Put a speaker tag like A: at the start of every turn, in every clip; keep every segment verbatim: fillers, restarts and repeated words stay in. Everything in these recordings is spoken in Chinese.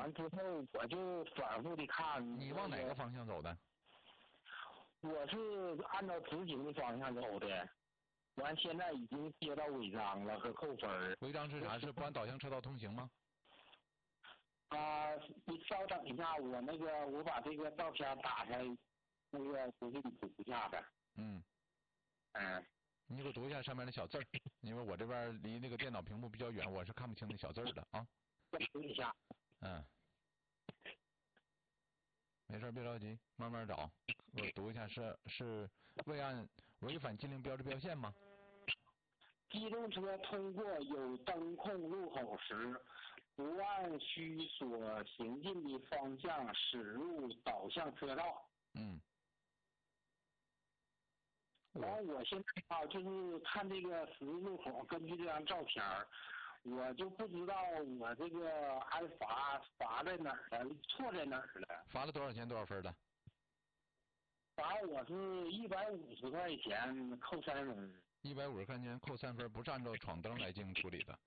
A: 完之后我就反复的看。
B: 你往哪个方向走的？
A: 我是按照直行的方向走的，完现在已经接到违章了和扣分。
B: 违章是啥？是不按导向车道通行吗？
A: 啊、呃，你稍等一下，我那个我把这个照片打开，那个我给你读一下呗。
B: 嗯。
A: 嗯。
B: 你给我读一下上面的小字儿，因为我这边离那个电脑屏幕比较远，我是看不清那小字儿的啊。
A: 我读一下。
B: 嗯。没事，别着急，慢慢找。我读一下，是是未按违反禁令标志标线吗？
A: 机动车通过有灯控路口时，不按需所行进的方向驶入导向车道。
B: 嗯。
A: 然后我现在啊，就是看这个十字路口，根据这张照片我就不知道我这个挨罚罚在哪儿了，错在哪儿了。
B: 罚了多少钱？多少分的？
A: 罚我是一百五十块钱，扣三分。
B: 一百五十块钱扣三分，不是按照闯灯来进行处理的。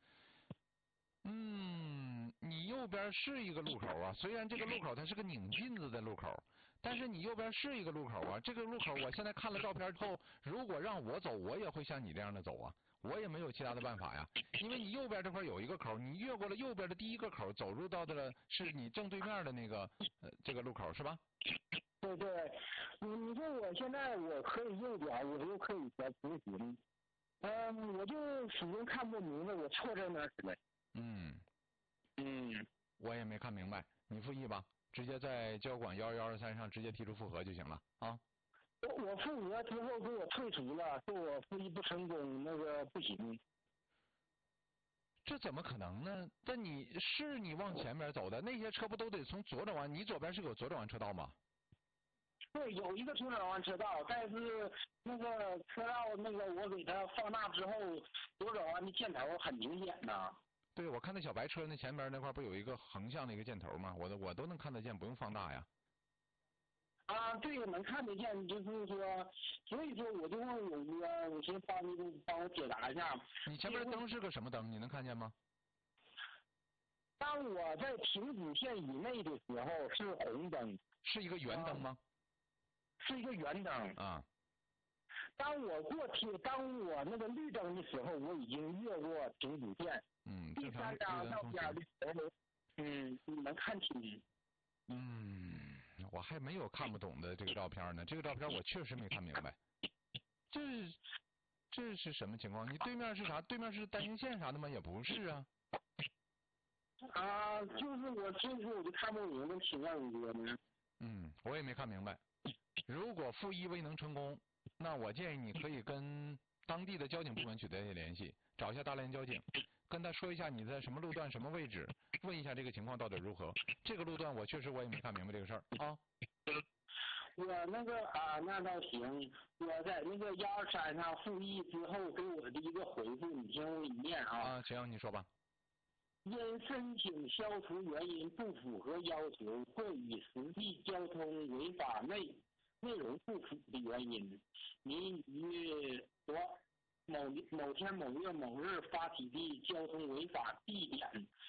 B: 嗯，你右边是一个路口啊，虽然这个路口它是个拧进子的路口，但是你右边是一个路口啊。这个路口我现在看了照片之后，如果让我走，我也会像你这样的走啊，我也没有其他的办法呀。因为你右边这块有一个口，你越过了右边的第一个口，走入到的了是你正对面的那个呃这个路口是吧？
A: 对对，你你说我现在我可以右转，我又可以在直行，嗯，我就始终看不明白我错在哪儿了。
B: 嗯。
A: 嗯，
B: 我也没看明白，你复议吧，直接在交管幺幺二三上直接提出复核就行了啊。
A: 我我复核之后给我退出了，说我复议不成功，那个不行。
B: 这怎么可能呢？但你是你往前面走的，那些车不都得从左转弯？你左边是有左转弯车道吗？
A: 对，有一个左转弯车道，但是那个车道那个我给它放大之后，左转弯的箭头很明显呐。
B: 对，我看那小白车那前边那块不有一个横向的一个箭头吗？我都我都能看得见，不用放大呀。
A: 啊，对，能看得见，就是说，所以说我就问我哥，我先帮你帮我解答一下。
B: 你前面的灯是个什么灯？你能看见吗？
A: 当我在停止线以内的时候是红灯。
B: 是一个圆灯吗？
A: 啊、是一个圆灯。
B: 啊。
A: 当我过停，当我那个绿灯的时候，我已经越过停止线。
B: 嗯，
A: 第三张照片的时候，嗯，你能看清。
B: 嗯，我还没有看不懂的这个照片呢。这个照片我确实没看明白。这这是什么情况？你对面是啥？对面是单行线啥的吗？也不是啊。
A: 啊，就是我所以说我就看不明白，请问你哥呢？
B: 嗯，我也没看明白。如果复议未能成功，那我建议你可以跟当地的交警部门取得联系，找一下大连交警，跟他说一下你在什么路段什么位置，问一下这个情况到底如何。这个路段我确实我也没看明白这个事儿啊。
A: 我那个啊，那倒行。我在那个幺二三上复议之后给我的一个回复，你听我一念啊。
B: 啊，行，你说吧。
A: 因申请消除原因不符合要求，或与实际交通违法内内容不符的原因，您于昨某某天某月某日发起的交通违法地点